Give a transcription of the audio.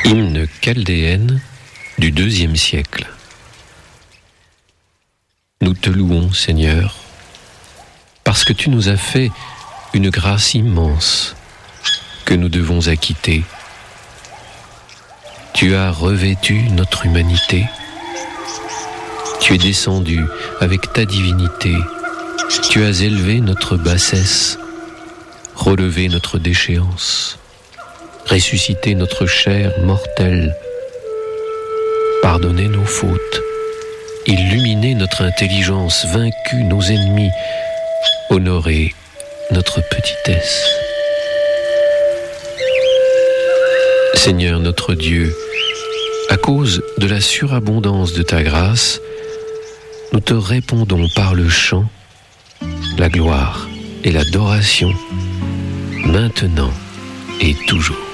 Hymne chaldéenne du IIe siècle. Nous te louons, Seigneur, parce que tu nous as fait une grâce immense que nous devons acquitter. Tu as revêtu notre humanité. Tu es descendu avec ta divinité. Tu as élevé notre bassesse, relevé notre déchéance, ressuscité notre chair mortelle, pardonné nos fautes, illuminé notre intelligence, vaincu nos ennemis, honoré notre petitesse. Seigneur notre Dieu, à cause de la surabondance de ta grâce, nous te répondons par le chant, la gloire et l'adoration, maintenant et toujours.